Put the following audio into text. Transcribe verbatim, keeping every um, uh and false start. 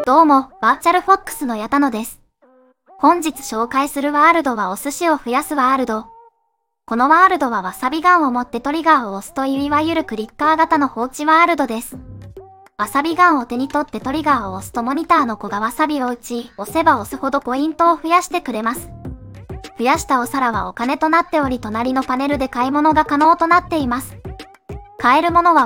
どうも、バーチャルフォックスの矢田野です。本日紹介するワールドはお寿司を増やすワールド。このワールドはわさびガンを持ってトリガーを押すといういわゆるクリッカー型の放置ワールドです。わさびガンを手に取ってトリガーを押すとモニターの子がわさびを打ち、押せば押すほどポイントを増やしてくれます。増やしたお皿はお金となっており、隣のパネルで買い物が可能となっています。買えるものは